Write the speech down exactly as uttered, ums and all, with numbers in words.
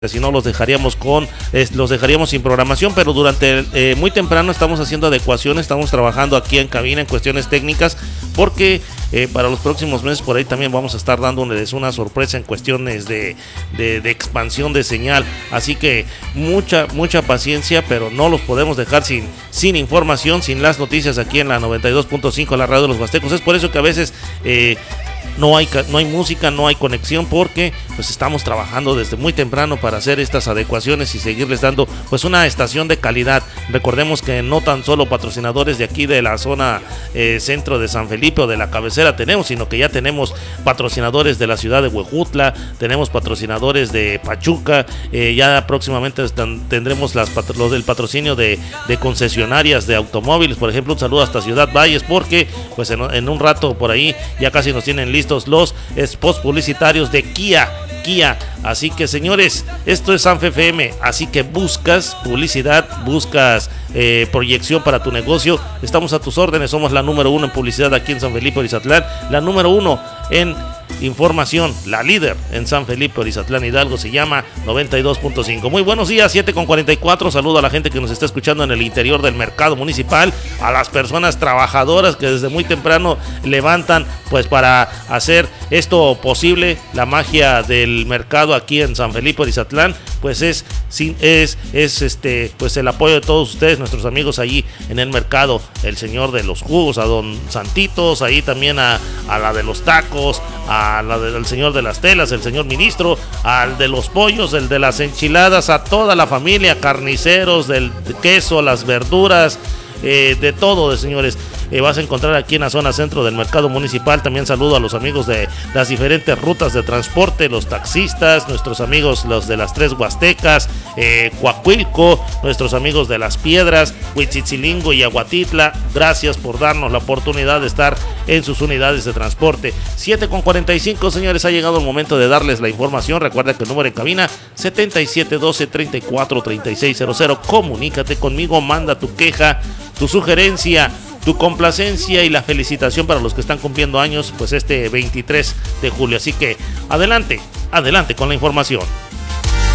si no los dejaríamos con eh, los dejaríamos sin programación, pero durante eh, muy temprano estamos haciendo adecuaciones, estamos trabajando aquí en cabina en cuestiones técnicas, porque eh, para los próximos meses por ahí también vamos a estar dándoles una sorpresa en cuestiones de, de, de expansión de señal, así que mucha mucha paciencia, pero no los podemos dejar sin, sin información, sin las noticias aquí en la noventa y dos punto cinco, la radio de los Huastecos. Es por eso que a veces eh, No hay, no hay música, no hay conexión, porque pues estamos trabajando desde muy temprano para hacer estas adecuaciones y seguirles dando pues una estación de calidad. Recordemos que no tan solo patrocinadores de aquí de la zona eh, centro de San Felipe o de la cabecera tenemos, sino que ya tenemos patrocinadores de la ciudad de Huejutla, tenemos patrocinadores de Pachuca, eh, ya próximamente tendremos las, lo del patrocinio de, de concesionarias de automóviles. Por ejemplo, un saludo hasta Ciudad Valles, porque pues en, en un rato por ahí ya casi nos tienen listos los spots publicitarios de Kia, Kia. Así que, señores, esto es Sanfe F M, así que buscas publicidad, buscas eh, proyección para tu negocio, estamos a tus órdenes. Somos la número uno en publicidad aquí en San Felipe Orizatlán, la número uno en información, la líder en San Felipe Orizatlán Hidalgo, se llama noventa y dos punto cinco. Muy buenos días, siete con cuarenta y cuatro. Saludo a la gente que nos está escuchando en el interior del mercado municipal, a las personas trabajadoras que desde muy temprano levantan pues para hacer esto posible. La magia del mercado aquí en San Felipe Orizatlán pues es es es este pues el apoyo de todos ustedes, nuestros amigos allí en el mercado, el señor de los jugos, a don Santitos, ahí también a, a la de los tacos, a la del señor de las telas, el señor ministro, al de los pollos, el de las enchiladas, a toda la familia, carniceros, del queso, las verduras, eh, de todo, de señores. Eh, vas a encontrar aquí en la zona centro del mercado municipal. También saludo a los amigos de las diferentes rutas de transporte, los taxistas, nuestros amigos los de las tres Huastecas, eh, Coahuilco, nuestros amigos de Las Piedras, Huitzitzilingo y Aguatitla. Gracias por darnos la oportunidad de estar en sus unidades de transporte. siete con cuarenta y cinco, señores, ha llegado el momento de darles la información. Recuerda que el número en cabina setenta y siete doce treinta y cuatro treinta y seis cero cero. Comunícate conmigo, manda tu queja, tu sugerencia, tu complacencia y la felicitación para los que están cumpliendo años pues este veintitrés de julio. Así que adelante, adelante con la información.